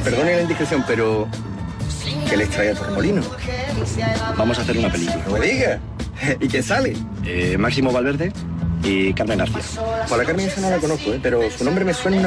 Perdone la indiscreción, pero... ¿qué les trae a Torremolinos? Vamos a hacer una película. ¡No me diga! ¿Y quién sale? Máximo Valverde y Carmen García. Por la Carmen esa no la conozco, pero su nombre me suena